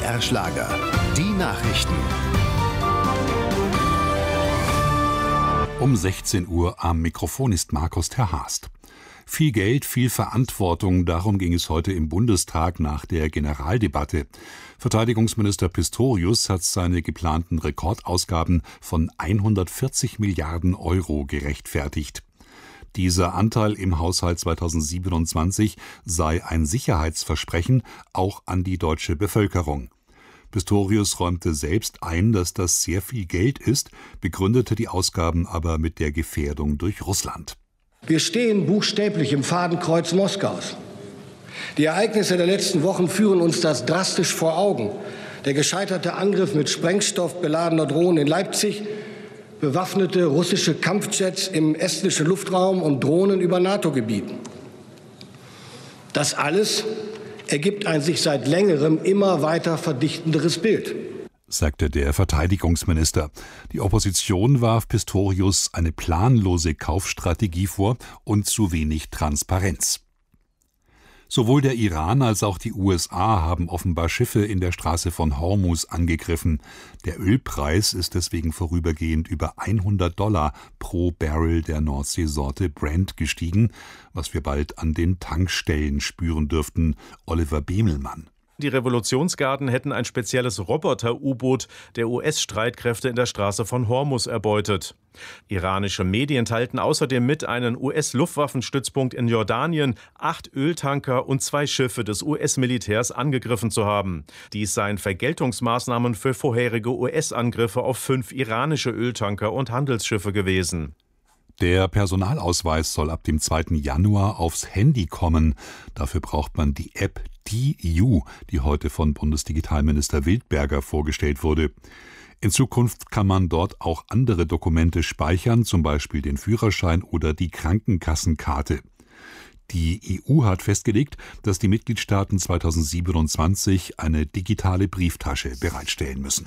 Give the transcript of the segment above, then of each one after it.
BR Schlager. Die Nachrichten. Um 16 Uhr am Mikrofon ist Markus Terhast. Viel Geld, viel Verantwortung, darum ging es heute im Bundestag nach der Generaldebatte. Verteidigungsminister Pistorius hat seine geplanten Rekordausgaben von 140 Milliarden Euro gerechtfertigt. Dieser Anteil im Haushalt 2027 sei ein Sicherheitsversprechen, auch an die deutsche Bevölkerung. Pistorius räumte selbst ein, dass das sehr viel Geld ist, begründete die Ausgaben aber mit der Gefährdung durch Russland. Wir stehen buchstäblich im Fadenkreuz Moskaus. Die Ereignisse der letzten Wochen führen uns das drastisch vor Augen. Der gescheiterte Angriff mit Sprengstoff beladener Drohnen in Leipzig, bewaffnete russische Kampfjets im estnischen Luftraum und Drohnen über NATO-Gebieten. Das alles ergibt ein sich seit längerem immer weiter verdichtenderes Bild, sagte der Verteidigungsminister. Die Opposition warf Pistorius eine planlose Kaufstrategie vor und zu wenig Transparenz. Sowohl der Iran als auch die USA haben offenbar Schiffe in der Straße von Hormuz angegriffen. Der Ölpreis ist deswegen vorübergehend über $100 pro Barrel der Nordseesorte Brent gestiegen, was wir bald an den Tankstellen spüren dürften. Oliver Bemelmann. Die Revolutionsgarden hätten ein spezielles Roboter-U-Boot der US-Streitkräfte in der Straße von Hormuz erbeutet. Iranische Medien teilten außerdem mit, einen US-Luftwaffenstützpunkt in Jordanien, 8 Öltanker und 2 Schiffe des US-Militärs angegriffen zu haben. Dies seien Vergeltungsmaßnahmen für vorherige US-Angriffe auf 5 iranische Öltanker und Handelsschiffe gewesen. Der Personalausweis soll ab dem 2. Januar aufs Handy kommen. Dafür braucht man die App DIU, die heute von Bundesdigitalminister Wildberger vorgestellt wurde. In Zukunft kann man dort auch andere Dokumente speichern, zum Beispiel den Führerschein oder die Krankenkassenkarte. Die EU hat festgelegt, dass die Mitgliedstaaten 2027 eine digitale Brieftasche bereitstellen müssen.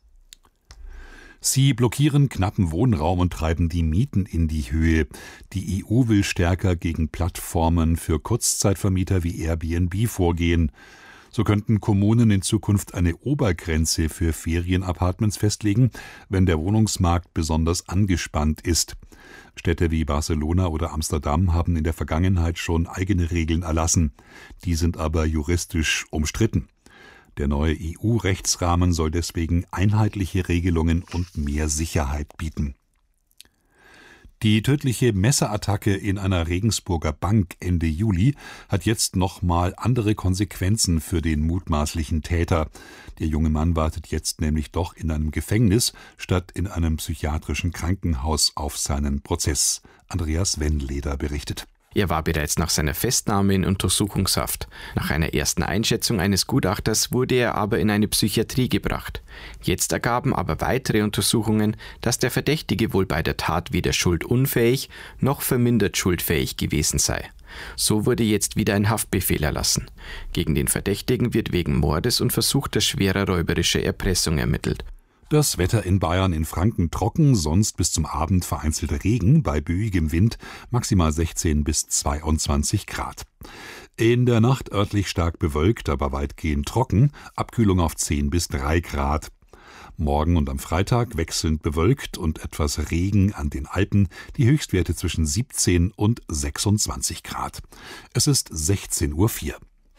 Sie blockieren knappen Wohnraum und treiben die Mieten in die Höhe. Die EU will stärker gegen Plattformen für Kurzzeitvermieter wie Airbnb vorgehen. So könnten Kommunen in Zukunft eine Obergrenze für Ferienapartments festlegen, wenn der Wohnungsmarkt besonders angespannt ist. Städte wie Barcelona oder Amsterdam haben in der Vergangenheit schon eigene Regeln erlassen. Die sind aber juristisch umstritten. Der neue EU-Rechtsrahmen soll deswegen einheitliche Regelungen und mehr Sicherheit bieten. Die tödliche Messerattacke in einer Regensburger Bank Ende Juli hat jetzt nochmal andere Konsequenzen für den mutmaßlichen Täter. Der junge Mann wartet jetzt nämlich doch in einem Gefängnis statt in einem psychiatrischen Krankenhaus auf seinen Prozess. Andreas Wendleder berichtet. Er war bereits nach seiner Festnahme in Untersuchungshaft. Nach einer ersten Einschätzung eines Gutachters wurde er aber in eine Psychiatrie gebracht. Jetzt ergaben aber weitere Untersuchungen, dass der Verdächtige wohl bei der Tat weder schuldunfähig noch vermindert schuldfähig gewesen sei. So wurde jetzt wieder ein Haftbefehl erlassen. Gegen den Verdächtigen wird wegen Mordes und versuchter schwerer räuberischer Erpressung ermittelt. Das Wetter in Bayern, in Franken trocken, sonst bis zum Abend vereinzelt Regen, bei böigem Wind maximal 16 bis 22 Grad. In der Nacht örtlich stark bewölkt, aber weitgehend trocken, Abkühlung auf 10 bis 3 Grad. Morgen und am Freitag wechselnd bewölkt und etwas Regen an den Alpen, die Höchstwerte zwischen 17 und 26 Grad. Es ist 16:04 Uhr.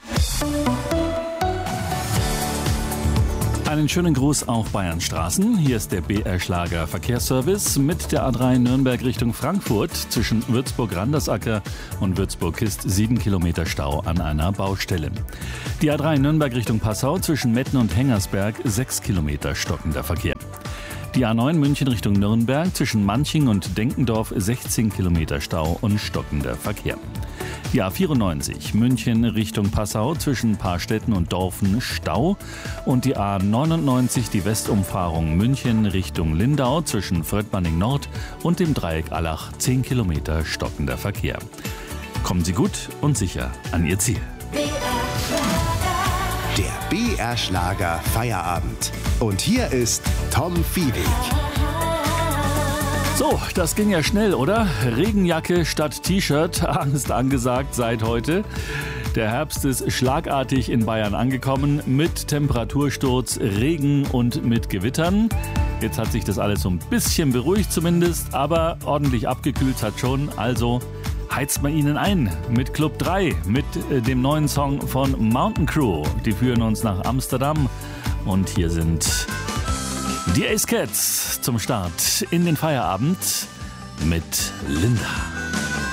Einen schönen Gruß auf Bayern Straßen. Hier ist der BR Schlager Verkehrsservice mit der A3 Nürnberg Richtung Frankfurt. Zwischen Würzburg-Randersacker und Würzburg-Kist 7 Kilometer Stau an einer Baustelle. Die A3 Nürnberg Richtung Passau zwischen Metten und Hengersberg 6 Kilometer stockender Verkehr. Die A9 München Richtung Nürnberg zwischen Manching und Denkendorf 16 Kilometer Stau und stockender Verkehr. Die A94 München Richtung Passau zwischen Paarstetten und Dorfen Stau und die A99 die Westumfahrung München Richtung Lindau zwischen Fröttmanning Nord und dem Dreieck Allach 10 Kilometer stockender Verkehr. Kommen Sie gut und sicher an Ihr Ziel. Der BR Schlager Feierabend. Und hier ist Tom Fiebig. So, das ging ja schnell, oder? Regenjacke statt T-Shirt, Angst angesagt seit heute. Der Herbst ist schlagartig in Bayern angekommen, mit Temperatursturz, Regen und mit Gewittern. Jetzt hat sich das alles so ein bisschen beruhigt zumindest, aber ordentlich abgekühlt hat schon. Also heizt man ihnen ein mit Club 3, mit dem neuen Song von Mountain Crew. Die führen uns nach Amsterdam und hier sind die Ace Cats zum Start in den Feierabend mit Linda.